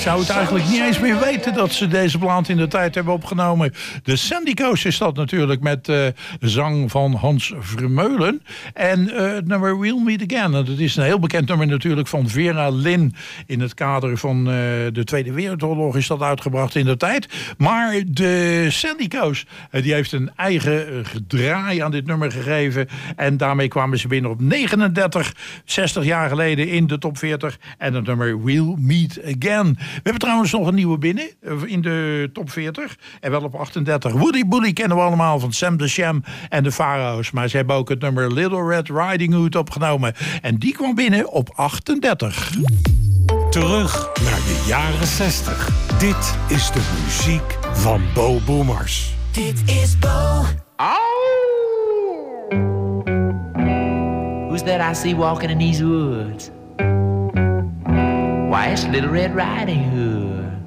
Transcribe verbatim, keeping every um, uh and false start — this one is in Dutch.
zou het eigenlijk niet eens meer weten dat ze deze plaat in de tijd hebben opgenomen. De Sandy Coast is dat natuurlijk met uh, zang van Hans Vermeulen. En uh, het nummer We'll Meet Again. Dat is een heel bekend nummer natuurlijk van Vera Lynn. In het kader van uh, de Tweede Wereldoorlog is dat uitgebracht in de tijd. Maar de Sandy Coast, uh, die heeft een eigen uh, gedraai aan dit nummer gegeven. En daarmee kwamen ze binnen op negenendertig, zestig jaar geleden in de top veertig. En het nummer We'll Meet Again. We hebben trouwens nog een nieuwe binnen in de top veertig. En wel op achtendertig. Woody Bully kennen we allemaal van Sam de Sham en de Pharaohs. Maar ze hebben ook het nummer Little Red Riding Hood opgenomen. En die kwam binnen op achtendertig. Terug naar de jaren zestig. Dit is de muziek van Bo Boomers. Dit is Bo. Oh! Who's that I see walking in these woods? Why, it's Little Red Riding Hood.